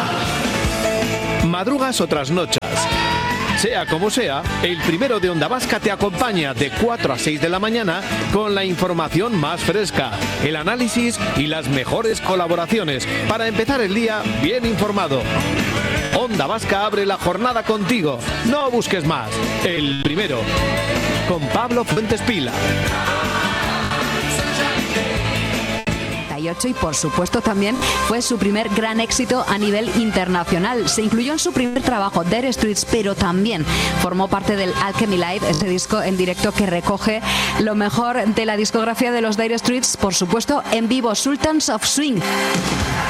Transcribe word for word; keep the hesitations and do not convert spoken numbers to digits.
Madrugas o trasnochas. Sea como sea, el primero de Onda Vasca te acompaña de cuatro a seis de la mañana con la información más fresca, el análisis y las mejores colaboraciones para empezar el día bien informado. Onda Vasca abre la jornada contigo. No busques más. El primero. Con Pablo Fuentes Pila. Y por supuesto también fue su primer gran éxito a nivel internacional. Se incluyó en su primer trabajo, Dire Straits, pero también formó parte del Alchemy Live, ese disco en directo que recoge lo mejor de la discografía de los Dire Straits, por supuesto en vivo, Sultans of Swing.